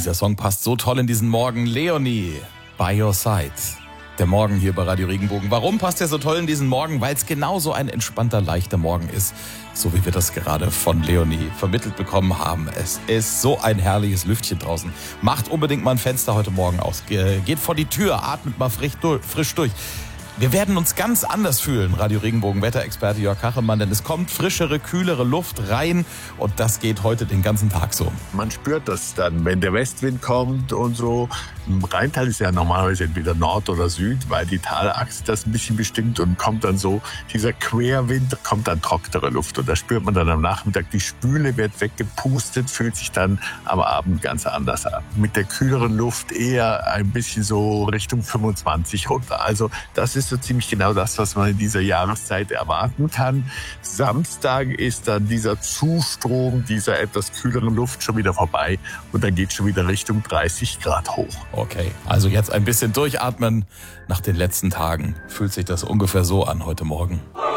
Dieser Song passt so toll in diesen Morgen. Leonie, By Your Side. Der Morgen hier bei Radio Regenbogen. Warum passt der so toll in diesen Morgen? Weil es genauso ein entspannter, leichter Morgen ist. So wie wir das gerade von Leonie vermittelt bekommen haben. Es ist so ein herrliches Lüftchen draußen. Macht unbedingt mal ein Fenster heute Morgen aus. Geht vor die Tür, atmet mal frisch durch. Wir werden uns ganz anders fühlen, Radio Regenbogen Wetterexperte Jörg Kachelmann, denn es kommt frischere, kühlere Luft rein und das geht heute den ganzen Tag so. Man spürt das dann, wenn der Westwind kommt und so. Im Rheintal ist ja normalerweise entweder Nord oder Süd, weil die Talachse das ein bisschen bestimmt und kommt dann so, dieser Querwind, kommt dann trockenere Luft und da spürt man dann am Nachmittag, die Spüle wird weggepustet, fühlt sich dann am Abend ganz anders an. Mit der kühleren Luft eher ein bisschen so Richtung 25 runter. Also das ist so ziemlich genau das, was man in dieser Jahreszeit erwarten kann. Samstag ist dann dieser Zustrom dieser etwas kühleren Luft schon wieder vorbei und dann geht schon wieder Richtung 30 Grad hoch. Okay, also jetzt ein bisschen durchatmen. Nach den letzten Tagen fühlt sich das ungefähr so an heute Morgen.